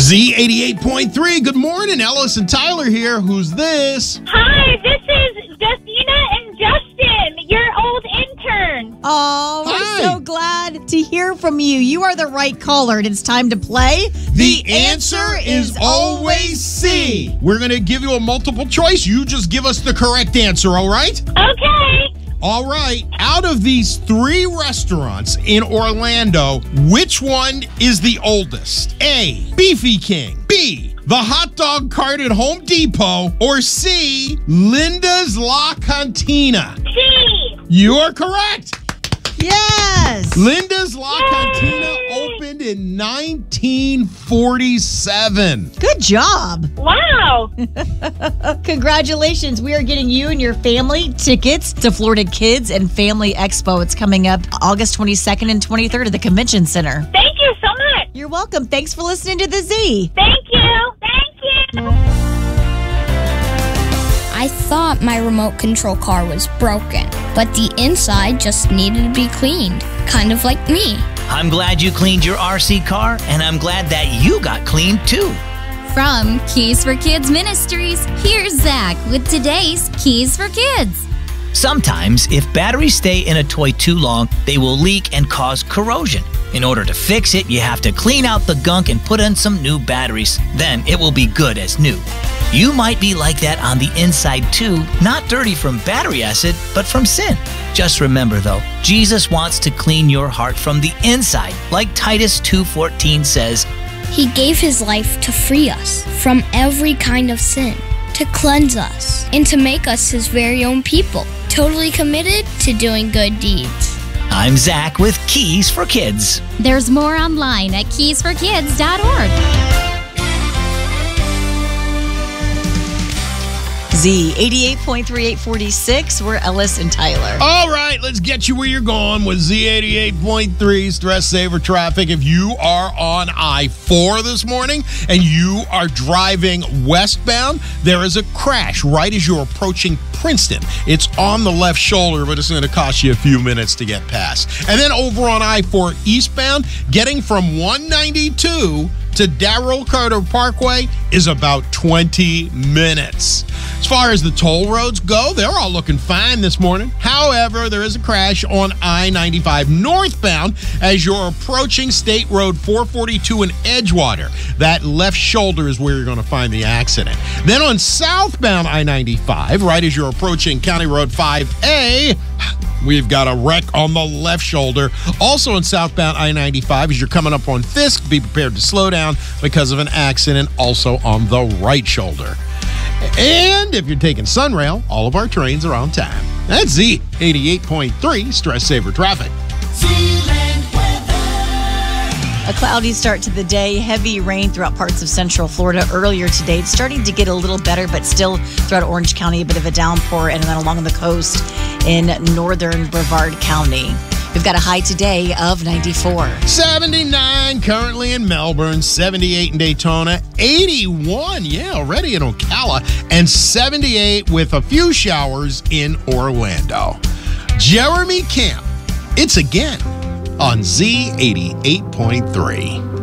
Z88.3. Good morning, Ellis and Tyler here. Who's this? Hi, this is Justina and Justin, your old intern. Oh, we're Hi. so glad to hear from you. You are the right caller, and it's time to play. The answer is always C. We're going to give you a multiple choice. You just give us the correct answer, all right? Okay. All right. Out of these three restaurants in Orlando, which one is the oldest? A, Beefy King. B, the hot dog cart at Home Depot. Or C, Linda's La Cantina. C. You are correct. Yes. Linda's La Cantina opened in 1947. Good job. Wow. Congratulations. We are getting you and your family tickets to Florida Kids and Family Expo. It's coming up August 22nd and 23rd at the Convention Center. Thank you so much. You're welcome. Thanks for listening to The Z. Thank you. Thank you. I thought my remote control car was broken, but the inside just needed to be cleaned, kind of like me. I'm glad you cleaned your RC car, and I'm glad that you got cleaned too. From Keys for Kids Ministries, here's Zach with today's Keys for Kids. Sometimes, if batteries stay in a toy too long, they will leak and cause corrosion. In order to fix it, you have to clean out the gunk and put in some new batteries. Then it will be good as new. You might be like that on the inside too, not dirty from battery acid, but from sin. Just remember though, Jesus wants to clean your heart from the inside, like Titus 2:14 says, He gave his life to free us from every kind of sin, to cleanse us, and to make us his very own people, totally committed to doing good deeds. I'm Zach with Keys for Kids. There's more online at keysforkids.org. Z 88.3 846. We're Ellis and Tyler. All right, let's get you where you're going with Z88.3 Stress Saver Traffic. If you are on I-4 this morning and you are driving westbound, there is a crash right as you're approaching Princeton. It's on the left shoulder, but it's going to cost you a few minutes to get past. And then over on I-4 eastbound, getting from 192 to Darrell Carter Parkway is about 20 minutes. As far as the toll roads go, they're all looking fine this morning. However, there is a crash on I-95 northbound as you're approaching State Road 442 in Edgewater. That left shoulder is where you're going to find the accident. Then on southbound I-95, right as you're approaching County Road 5A, we've got a wreck on the left shoulder. Also on southbound I-95, as you're coming up on Fisk, be prepared to slow down because of an accident also on the right shoulder. And if you're taking Sunrail, all of our trains are on time. That's Z 88.3 Stress Saver Traffic. A cloudy start to the day. Heavy rain throughout parts of central Florida earlier today. It's starting to get a little better, but still throughout Orange County, a bit of a downpour, and then along the coast in northern Brevard County. We've got a high today of 94. 79 currently in Melbourne, 78 in Daytona, 81, already in Ocala, and 78 with a few showers in Orlando. Jeremy Camp, it's again on Z88.3.